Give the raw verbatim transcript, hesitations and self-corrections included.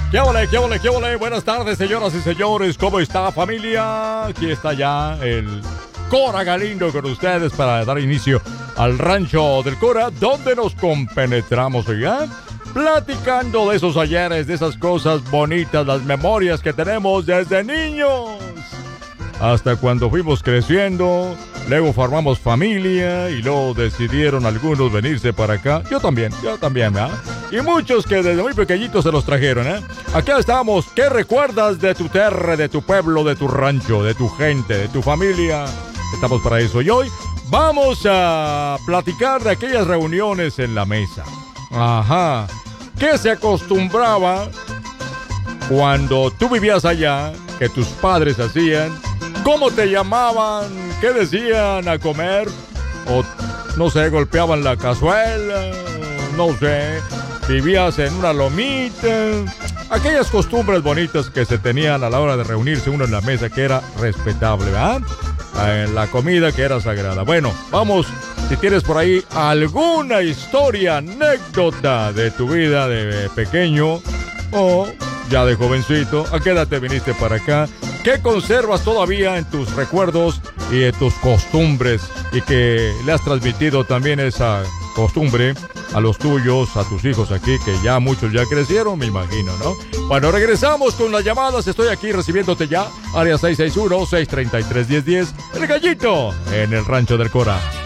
¿Qué ole, qué ole, qué ole? Buenas tardes, señoras y señores. ¿Cómo está, familia? Aquí está ya el Cora Galindo con ustedes para dar inicio al Rancho del Cora, donde nos compenetramos ya, platicando de esos ayeres, de esas cosas bonitas, las memorias que tenemos desde niños hasta cuando fuimos creciendo. Luego formamos familia y luego decidieron algunos venirse para acá. Yo también, yo también, ¿verdad? Y muchos que desde muy pequeñitos se los trajeron, ¿eh? Acá estamos. ¿Qué recuerdas de tu terre, de tu pueblo, de tu rancho, de tu gente, de tu familia? Estamos para eso. Y hoy vamos a platicar de aquellas reuniones en la mesa. Ajá. ¿Qué se acostumbraba cuando tú vivías allá, que tus padres hacían? ¿Cómo te llamaban? ¿Qué decían a comer? O, no sé, golpeaban la cazuela, no sé, vivías en una lomita. Aquellas costumbres bonitas que se tenían a la hora de reunirse uno en la mesa, que era respetable, ¿verdad? En la comida que era sagrada. Bueno, vamos, si tienes por ahí alguna historia, anécdota de tu vida de pequeño o ya de jovencito, ¿a qué edad te viniste para acá? ¿Qué conservas todavía en tus recuerdos y en tus costumbres? Y que le has transmitido también esa costumbre a los tuyos, a tus hijos aquí, que ya muchos ya crecieron, me imagino, ¿no? Bueno, regresamos con las llamadas. Estoy aquí recibiéndote ya. Área seis seis uno, seis tres tres, uno cero uno cero. El Gallito en el Rancho del Cora.